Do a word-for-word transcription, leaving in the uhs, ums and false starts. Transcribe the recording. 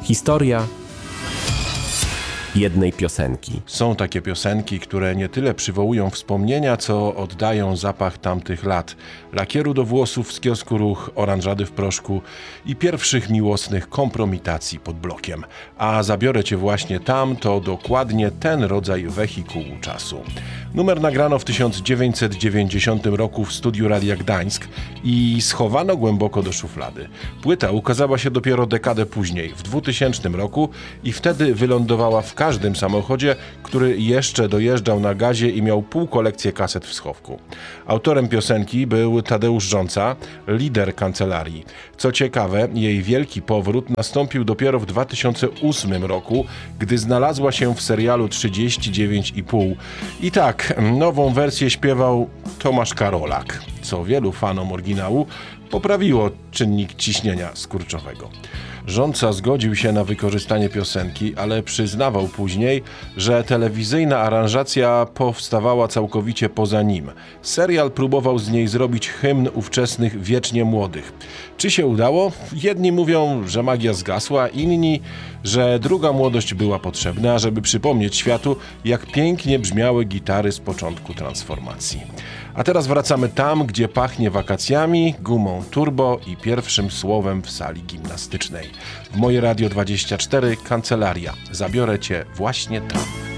Historia jednej piosenki. Są takie piosenki, które nie tyle przywołują wspomnienia, co oddają zapach tamtych lat. Lakieru do włosów z kiosku Ruch, oranżady w proszku i pierwszych miłosnych kompromitacji pod blokiem. A Zabiorę Cię właśnie tam to dokładnie ten rodzaj wehikułu czasu. Numer nagrano w tysiąc dziewięćset dziewięćdziesiątym roku w studiu Radia Gdańsk i schowano głęboko do szuflady. Płyta ukazała się dopiero dekadę później, w dwutysięcznym roku i wtedy wylądowała w każdym samochodzie, który jeszcze dojeżdżał na gazie i miał pół kolekcję kaset w schowku. Autorem piosenki był Tadeusz Rząca, lider Kancelarii. Co ciekawe, jej wielki powrót nastąpił dopiero w dwa tysiące ósmym roku, gdy znalazła się w serialu trzydzieści dziewięć i pół. I tak, nową wersję śpiewał Tomasz Karolak, co wielu fanom oryginału poprawiło czynnik ciśnienia skurczowego. Rządca zgodził się na wykorzystanie piosenki, ale przyznawał później, że telewizyjna aranżacja powstawała całkowicie poza nim. Serial próbował z niej zrobić hymn ówczesnych wiecznie młodych. Czy się udało? Jedni mówią, że magia zgasła, inni, że druga młodość była potrzebna, żeby przypomnieć światu, jak pięknie brzmiały gitary z początku transformacji. A teraz wracamy tam, gdzie pachnie wakacjami, gumą turbo i pierwszym słowem w sali gimnastycznej. W Moje Radio dwadzieścia cztery Kancelaria. Zabiorę Cię właśnie tam.